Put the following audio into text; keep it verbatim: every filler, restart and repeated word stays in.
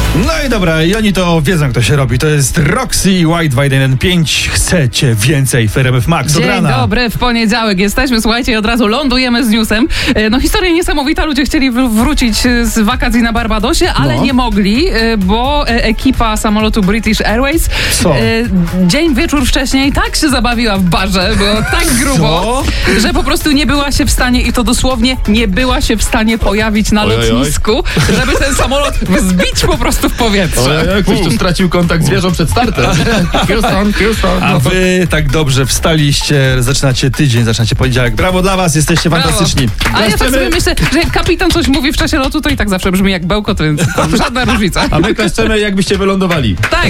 No i dobra, i oni to wiedzą, kto się robi. To jest Roxy i White dwa jeden pięć. Chcecie więcej w R M F Max od Dzień rana. dobry, w poniedziałek jesteśmy, słuchajcie, i od razu lądujemy z newsem. E, No historia niesamowita, ludzie chcieli wr- wrócić z wakacji na Barbadosie, ale No. nie mogli, e, bo e, ekipa samolotu British Airways Co? e, dzień, wieczór wcześniej tak się zabawiła w barze, było tak grubo, Co? że po prostu nie była się w stanie, i to dosłownie nie była się w stanie pojawić na Oj, oj, oj. lotnisku, żeby ten samolot wzbić po prostu w powietrze. Ale ktoś tu stracił kontakt z wieżą przed startem. Houston, Houston. A wy tak dobrze wstaliście, zaczynacie tydzień, zaczynacie poniedziałek. Brawo dla was, jesteście Brawo. fantastyczni. A ja tak Klaszczemy. sobie myślę, że jak kapitan coś mówi w czasie lotu, to i tak zawsze brzmi jak bełkot, więc żadna różnica. A my klaszczemy, jakbyście wylądowali. Tak.